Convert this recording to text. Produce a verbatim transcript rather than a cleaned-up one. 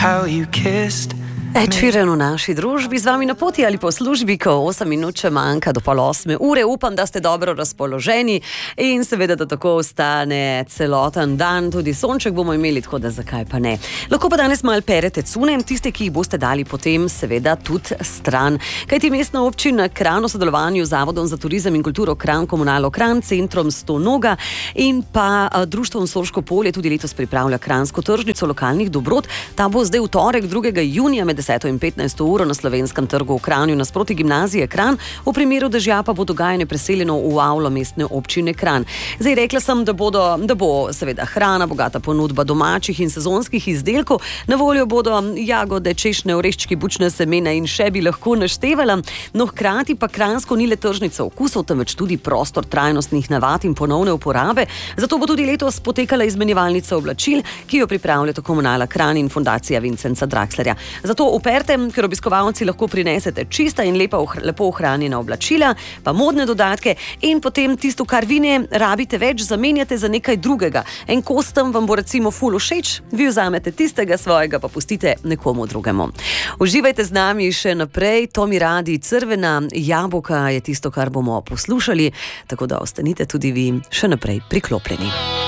how you kissed. Ed Sheeran v naši družbi, z vami na poti ali po službi, ko osem minut še manjka do pol osme ure. Upam, da ste dobro razpoloženi in seveda, da tako ostane celoten dan. Tudi sonček bomo imeli, tako da zakaj pa ne. Lahko pa danes malo perete cune, tiste, ki jih boste dali potem seveda tudi stran. Kajti mestna občina Kranj v sodelovanju z Zavodom za turizem in kulturo Kranj, Komunalo Kranj, Centrom Stonoga in pa društvom Sorško polje tudi letos pripravlja kranjsko tržnico lokalnih dobrot. Ta bo zdaj v torek, drugega junija med deseto in petnajsto uro na Slovenskem trgu v Kranju nasproti gimnazije Kranj. V primeru dežja pa bo dogajanje preseljeno v avlo mestne občine Kranj. Zdaj rekla sem, da, bodo, da bo seveda hrana, bogata ponudba domačih in sezonskih izdelkov. Na voljo bodo jagode, češnje, oreščki, bučna semena in še bi lahko naštevala. No, hkrati pa Kranjsko ni le tržnica okusov, temveč tudi prostor trajnostnih navad in ponovne uporabe. Zato bo tudi letos potekala izmenjevalnica oblačil, ki jo pripravljata Komunala Kranj in Fundacija Vincenca Draxlerja. Zato operte, ker obiskovalci lahko prinesete čista in lepa, lepo ohranjena oblačila, pa modne dodatke in potem tisto, kar vi ne rabite več, zamenjate za nekaj drugega. En kostem vam bo recimo ful všeč, vi vzamete tistega svojega, pa pustite nekomu drugemu. Uživajte z nami še naprej, to mi radi, Crvena jabolka je tisto, kar bomo poslušali, tako da ostanite tudi vi še naprej priklopljeni.